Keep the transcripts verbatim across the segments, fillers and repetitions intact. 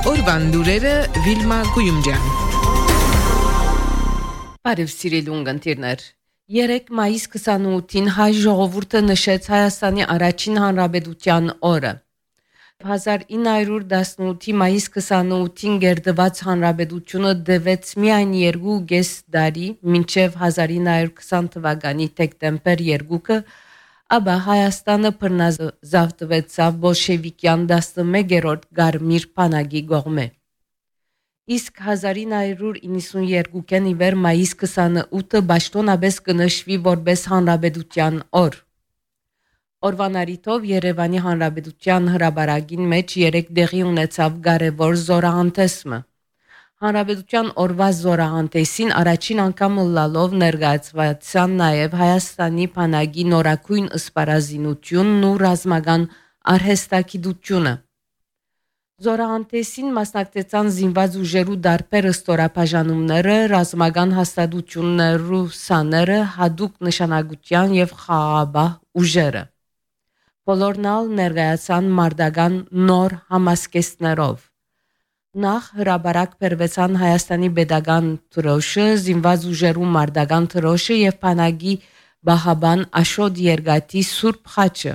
Օրվան լուրերը Վիլմա Գույումջյան։ Բարև սիրելի ունգընտիրներ։ երեք մայիս քսանութին հայ ժողովուրդը նշեց Հայաստանի առաջին հանրապետության օրը։ հազար ինը հարյուր տասնութի մայիս քսանութին գերդված հանրապետությունը դեվեց միայն երկու կես տարի, մինչև հազար ինը հարյուր քսան թվականի դեկտեմբեր երկուքը, ապա Հայաստանը բռնազավթվեցավ բոլշևիկյան տասնմեկերորդ Գարմիր բանակի կողմէ։ Իսկ հազար ինը հարյուր իննսունյերկուին ի վեր մայիս քսանութը պաշտոնապես կնշվի որպես հանրապետության օր։ Օրվան առիթով Երևանի Հանրապետության հրապարակին մեջ երեք տեղի ունեցավ կարևոր զորահանդեսը։ Հանրապետության օրվա զորահանդեսին առաջին անգամ լալով ներկայացվեցան նաև Հայաստանի բանակի նորակույն սպառազինությունն ու ռազմական արհեստագիտությունը։ Զորահանդեսին մասնակցեցան զինված ուժերու դարբեր ստորաբաժանումները, ռազմական հաստատություններու սաները, հատուկ նշանակության եւ խաղաղապահ ուժերը։ Բոլորն ալ ներկայացան մարտական նոր համասկեստներով։ Նախ հրապարակ բերվեցան Հայաստանի պետական դրոշը, զինված ուժերու մարտական դրոշը եւ բանակի բահաբան Աշոտ Երգատի սուրբ խաչը։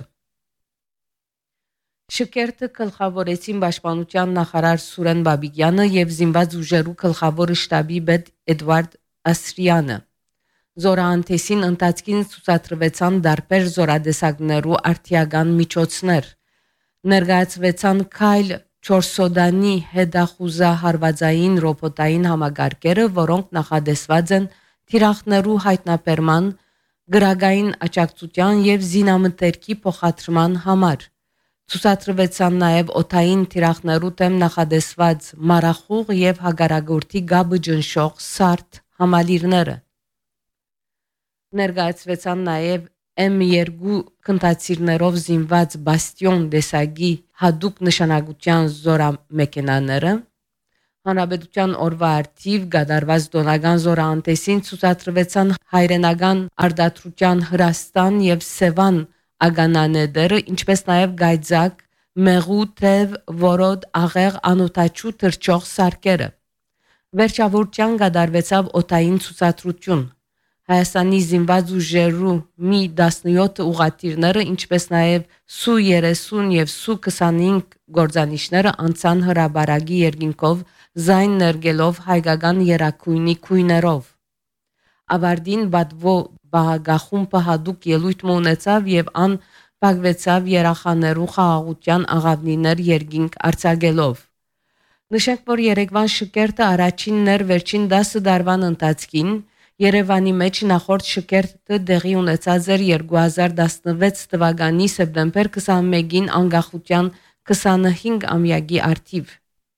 Շքերթը գլխավորեցին պաշտպանության նախարար Սուրեն Բաբիկյանը եւ զինված ուժերու գլխավոր շտաբի պետ Էդվարդ Ասրյանը։ Զորահանդեսին ընթացքին ցուցադրվեցան դարբեր զորադեսակներու արտիական միջոցներ։ Ներկայացվեցան քայլ չորսոդանի հետախուզա հարվածային ռոբոտային համակարգերը, որոնք նախադեсված են թիրախներու հայտնաբերման, գրագային աջակցության եւ զինամթերքի փոխադրման համար։ Ցուցադրվեցան նաև օթային թիրախներու դեմ նախադեсված մարախուղ եւ հագարագործի գաբը ջնշող սարդ համալիրները։ Ներկայացվեցան նաև էմ երկու քնտացիրներով զինված բաստիոն դեսագի հատուկ նշանակության զորամեքենաները։ Հանրապետության օրվա արդիվ գդարված դոնական զորահանդեսին ցուցադրվեցան հայրենական արտադրության Հրաստան եւ Սևան ագանաներները, ինչպես նաև գայձակ, մեղու, թև, որոդ, աղեղ, անոթաչու թրջող սարքերը։ Վերջավորության գդարվեցավ օթային ցուցադրություն։ Հայաստանի զինված ուժերու մի տասնյոթ ուղղաթիռները, ինչպես նաև Սու երեսուն եւ Սու քսանհինգ գործանիշները անցան հրապարակի երկինքով զայն ներգելով հայկական երակույնի քույներով։ Ավարտին բադվո բահագախումբը հատուկ ելույթ ունեցավ եւ ան բաղվեցավ երախաներու խաղաղության աղավնիներ երկինք արձակելով։ Նշենք, որ Երևան շքերթը առաջինն էր վերջին դասը դարվան ընթացքին։ Երևանի մեջ նախորդ շքերթը տեղի ունեցած էր երկու հազար տասնվեց թվականի սեպտեմբեր քսանմեկին անկախության քսանհինգ ամյակի արդիվ։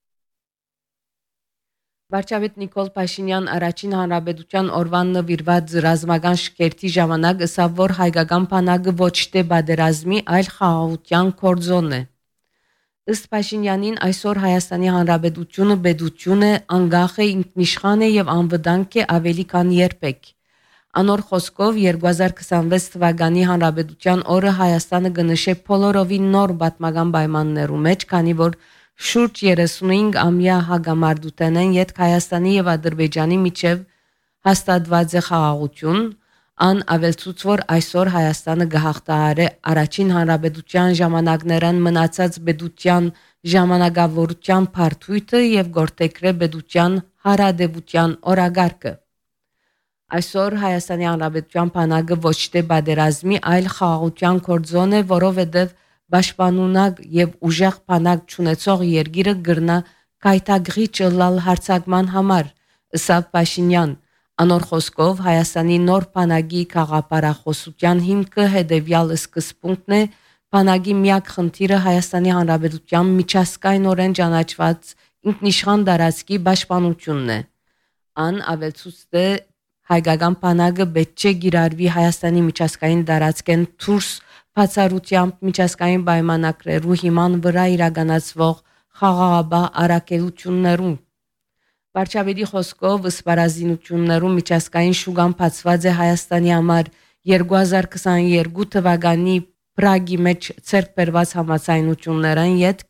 Վարչապետ Նիկոլ Փաշինյան առաջին հանրապետության օրվան նվիրված ռազմական շքերթի ժամանակ ասավ, որ հայկական բանակը ոչ թե բادرազմի, այլ խաղաղության կորձոն է։ Ըստ Փաշինյանին այսօր Հայաստանի հանրապետությունը պետություն է, անկախ է, ինքնիշխան է եւ անվտանգ է ավելի քան երբեք։ Անոր խոսքով երկու հազար քսանվեց թվականի հանրապետության օրը Հայաստանը կնշե բոլորովին նոր պատմական պայմաններու մեջ, քանի որ շուրջ երեսունհինգ ամյա հագամարտութենեն յետք Հայաստանի եւ Ադրբեջանի միջև հաստատված է խաղաղություն, ան ավելցուց որ այսօր Հայաստանը գահարտահարե առաջին հանրապետության ժամանակներն մնացած պետության ժամանակավորության բարդույթը եւ գործեքրե պետության հարադեվության օրագարկը։ Այսօր Հայաստանի հանրապետության բանակը ոչ թե բادرազմի, այլ խաղաղության կորձոն է, որովհետեւ Պաշտպանունակ եւ ուժեղ բանակ ճանաչող երկիրը գրնա կայտագրի ճլալ հարցակման համար, ըստ Փաշինյան։ Անոր խոսքով Հայաստանի նոր բանակի խաղապարախոսության հիմքը հետեւյալ սկզբունքն է, բանակի միակ խնդիրը Հայաստանի հանրապետության միջազգայինորեն ճանաչված ինքնիշխան տարածքի պաշտպանությունն է։ Ան ավելցուց է հայկական բանակը պետք չէ գիրարվի Հայաստանի միջազգային տարածքեն դուրս բացառությամբ միջազգային պայմանագրերու հիման վրա իրականացվող խաղաղապահ առաքելություններում։ Վարչապետի խոսքով սպառազինություններու միջազգային շուկան բացված է Հայաստանի համար երկու հազար քսաներկու թվականի Պրագի մեջ ցերկ բերված համաձայնություններն յետք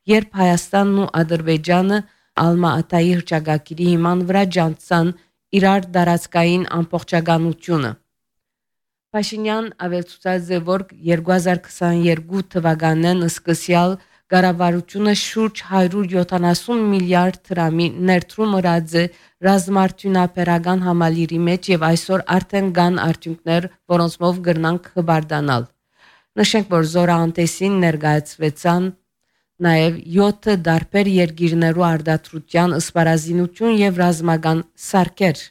երբ Հայաստանն ու Ադրբեջանը Ալմա-Ատայի հռչակագիրի հիման վրա ջանցան իրար դարածքային ամբողջականությունը։ Փաշինյան ավելցուցած է, որ երկու հազար քսաներկու թվականին սկսյալ կառավարությունը շուրջ հարյուր յոթանասուն միլիարդ դրամի ներդրում ըրած է ռազմարտունաբերական համալիրի մեջ եւ այսօր արդեն կան արդյունքներ, որոնցով կգրնանք հբարդանալ։ Նշենք, որ զորահանտեսին ներկայացվեցան նաև յոթ դարբեր երկիրներու արդարության սպառազինություն եւ ռազմական սարքեր։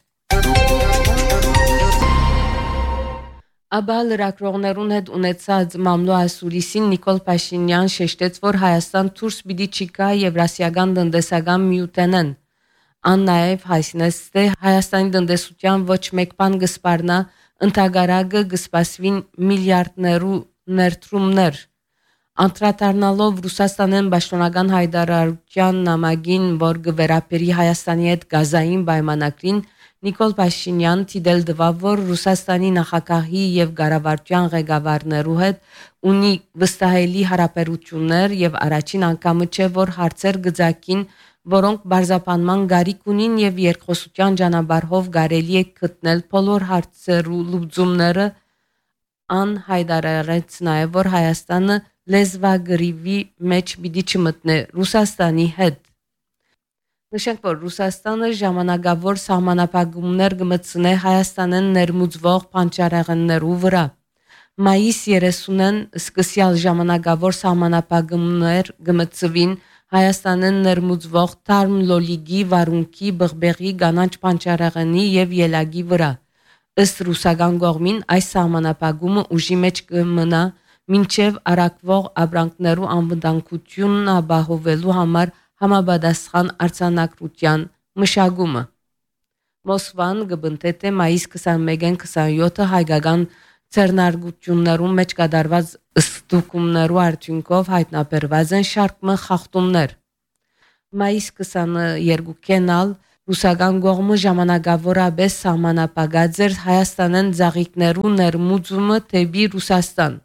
Աբա լրագրողներուն հետ ունեցած մամլո ասուրիսին Նիկոլ Փաշինյան շեշտեց, որ Հայաստան դուրս պիտի չկա Եվրասիական տնտեսական միութենեն։ Ան նաև հայտնեց, թե Հայաստանի տնտեսության ոչ մեկ բան կսպառնա, ընդհանրակը կսպասվին միլիարդներու ներդրումներ։ Անդրադառնալով Ռուսաստանեն պաշտոնական հայտարարության նամակին, որ կվերապերի Հայաստանի հետ գազային պայմանագրին, Նիկոլ Փաշինյան դիտել դվավ, որ Ռուսաստանի նախագահի եւ կառավարության ղեկավարներու հետ ունի վստահելի հարաբերություններ եւ առաջին անգամը չէ, որ հարցեր գծակին, որոնք բարձապանման գարիք ունին եւ երկխոսության ճանապարհով կարելի է գտնել բոլոր հարցերու լուծումները, ան հայտարարեց նաեւ, որ Հայաստանը լեզվագրիվի մեջ պիտի չմտնե Ռուսաստանի հետ։ Նշենք, որ Ռուսաստանը ժամանակավոր սահմանապահումներ կմտցնե Հայաստանեն ներմուծվող բանջարեղեններու վրա։ Մայիս երեսունին սկսյալ ժամանակավոր սահմանապահումներ կմտցվին Հայաստանեն ներմուծվող թարմ լոլիգի, վարունքի, բղբեղի, կանանչ բանջարեղենի եւ ելագի վրա։ Ըստ ռուսական կողմին այս սահմանապահումը ուժի մեջ կմնա մինչև արակվող ապրանքներու անվտանգությունն ապահովելու համար համապատասխան արձանագրության մշակումը։ Մոսկվան կբնտե մայիս քսանմեկին քսանյոթը հայկական ցերնարգություններում մեջ կատարված ստուգումներու արդյունքով հայտնաբերված են շարք խախտումներ։ Մայիս քսաներկուին ռուսական կողմը ժամանակավորապես սահմանապահած էր Հայաստանեն ծաղիկներու ներմուծումը դեպի Ռուսաստան։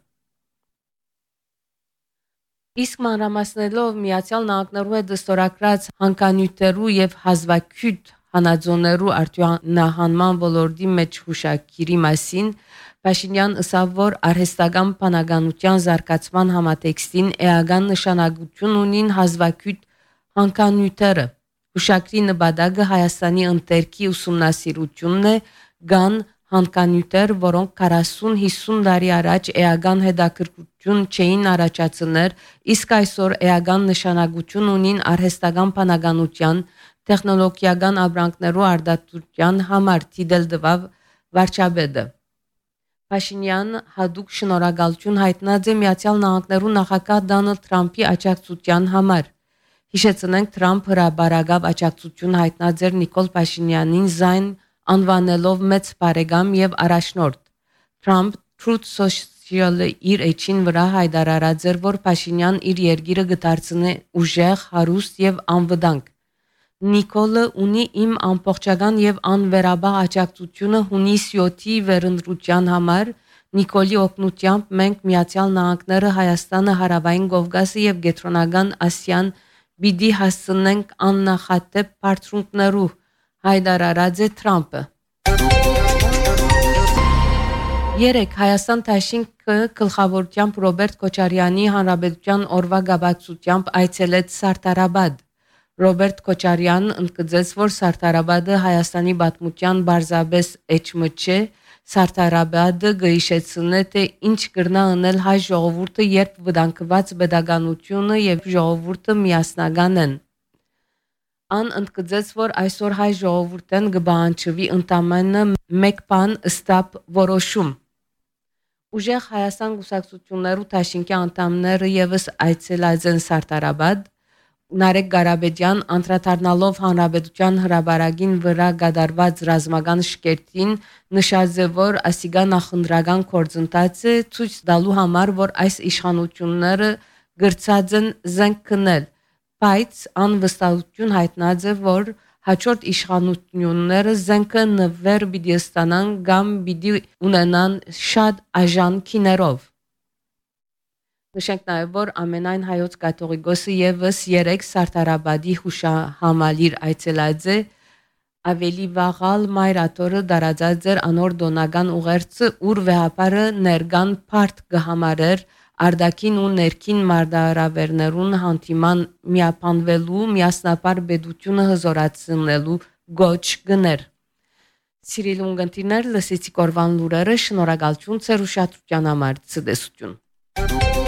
Իսկ մանրամասնելով Միացյալ Նահանգներու հետ ստորագրած հանկանյութերու եւ հազվագյուտ հանածոներու արտոնահանման ոլորտի մեջ հուշագիրի մասին Փաշինյան ասավ, որ արհեստական բանականության զարգացման համատեքստին էական նշանակություն ունին հազվագյուտ հանկանյութերը։ Հուշագրի նպատակը Հայաստանի ընտերքի ուսումնասիրությունն է, կան հանկանյութեր, որոնք քառասուն-հիսուն տարի առաջ էական հետաքրքրություն չէին առաջացներ, իսկ այսօր էական նշանակություն ունին արհեստական բանականության, տեխնոլոգիական ապրանքներու արդարության համար, դիտել տվավ վարչապետը։ Փաշինյան հadoop շնորհակալություն հայտնած է Միացյալ Նահանգներու նախագահ Դոնալդ Թրամփի աջակցության համար։ Հիշեցնենք, Թրամփը հրաբարակավ աջակցություն հայտնած էր Նիկոլ Փաշինյանին զայն անվանելով մեծ բարեկամ եւ առաջնորդ։ Trump Truth Social-ը իր էջին վրա հայտարարած էր, որ Փաշինյան իր երկիրը կդարձնի ուժեղ, հարուստ եւ անվտանգ։ Նիկոլը ունի իմ ամբողջական եւ անվերաբար աջակցությունը հունիս յոթի վերընտրության համար։ Նիկոլի օգնությամբ մենք Միացյալ Նահանգները, Հայաստանը, Հարավային Կովկասը եւ Կենտրոնական Ասիան պիտի հասցնենք աննախադեպ բարձունքներու, հայտարարած է Թրամփը։ Երեք Հայաստան դաշինքը գլխավորությամբ Ռոբերտ Քոչարյանի հանրապետության օրվա գաբացությամբ այցելեց Սարտարաբադ։ Ռոբերտ Քոչարյանն ընդգծեց, որ Սարտարաբադը Հայաստանի պատմության բարձրապես էջը չէ, Սարտարաբադը գիշեցնե թե ինչ կրնա անել հայ ժողովուրդը, երբ վտանգված pedagogiությունը եւ ժողովուրդը միասնական են։ Ան ընդգծեց, որ այսօր հայ ժողովուրդն կբանջվի ընդամենը մեկ բան ստապ որոշում։ Ուժեղ Հայաստան գուսակցություններու դաշինքի անդամները եւս այցելած են Սարտարաբադ։ Նարեկ Ղարաբեդյան անդրադառնալով հանրապետության հրաբարագին վրա գդարված ռազմական շքերթին նշած է, որ ասիգա նախընտրական գործընթացը ցույց տալու համար, որ այս իշխանությունները գրծած են զենք քնել, բայց անվստահություն հայտնած է, որ հաջորդ իշխանությունները զենքը նվեր պիտի ստանան կամ պիտի ունենան շատ աժան քիներով։ Նշենք նաև, որ ամենայն հայոց կաթողիկոսը եւս երեք Սարտարաբադի հուշահամալիր այցելած է, ավելի վաղալ մայրաթորը դարածած էր անոր դոնական ուղերձը, ուր վեհապարը ներգան բարդ կհամարեր արդակին ու ներքին մարդահրավերներուն հանդիման միապանվելու միասնապար բեդությունը հզորացնելու գոչ գներ։ Սիրելի ունգընտիրներ, լսեցիք օրվան լուրերը, շնորհակալություն ձեր ուշադրության համար, ցտեսություն։